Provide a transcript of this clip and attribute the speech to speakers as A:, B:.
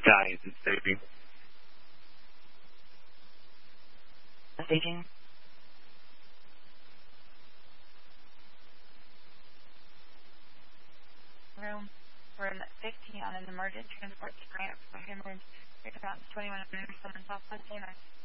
A: battalions in safety.
B: Speaking.
C: Room. We're in 15 on an emergent transport to Grant for Hemorrhage. Pick about 21 minutes from South Montana.